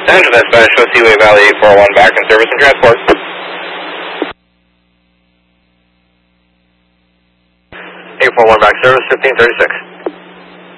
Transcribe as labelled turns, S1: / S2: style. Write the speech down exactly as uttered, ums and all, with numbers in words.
S1: Central Dispatch, show Seaway Valley eight four one back in service and transport. eight four one back service, fifteen thirty-six.